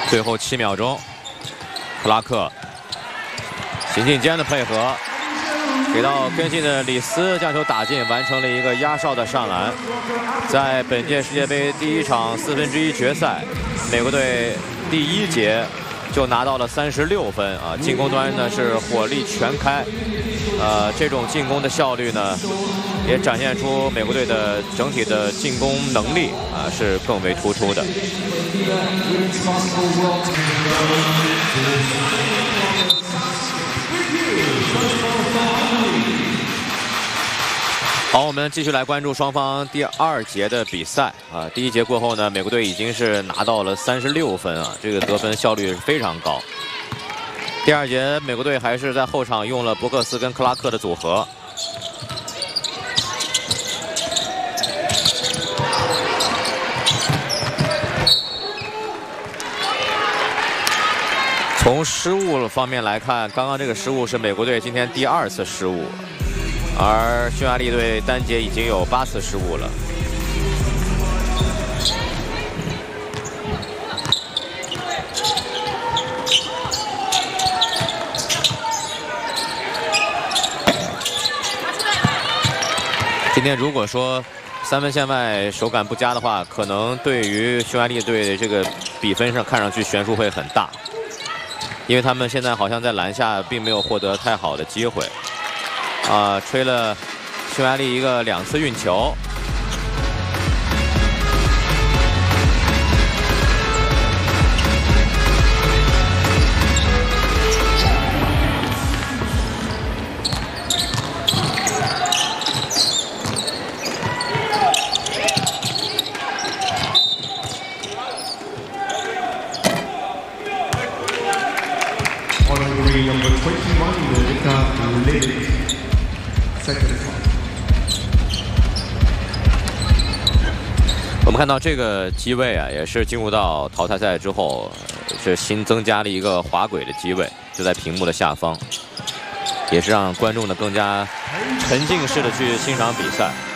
最后7秒钟，克拉克行进间的配合，给到跟进的里斯，将球打进，完成了一个压哨的上篮。在本届世界杯第1场1/4决赛，美国队第1节就拿到了36分啊！进攻端呢是火力全开，这种进攻的效率呢，也展现出美国队的整体的进攻能力啊是更为突出的。好，我们继续来关注双方第2节的比赛啊。第1节过后呢，美国队已经是拿到了36分啊，这个得分效率是非常高。第2节，美国队还是在后场用了伯克斯跟克拉克的组合。从失误方面来看，刚刚这个失误是美国队今天第2次失误。而匈牙利队单节已经有8次失误了。今天如果说3分线外手感不佳的话，可能对于匈牙利队这个比分上看上去悬殊会很大，因为他们现在好像在篮下并没有获得太好的机会。吹了匈牙利一个2次运球。我们看到这个机位啊，也是进入到淘汰赛之后，是新增加了一个滑轨的机位，就在屏幕的下方，也是让观众呢更加沉浸式的去欣赏比赛。